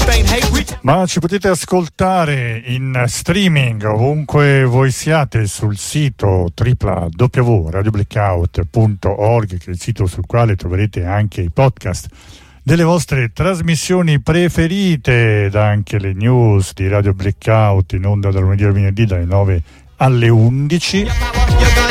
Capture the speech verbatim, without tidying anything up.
Ma ci potete ascoltare in streaming ovunque voi siate sul sito w w w punto radio blackout punto org, che è il sito sul quale troverete anche i podcast delle vostre trasmissioni preferite ed anche le news di Radio Blackout in onda dal lunedì al venerdì dalle nove alle undici.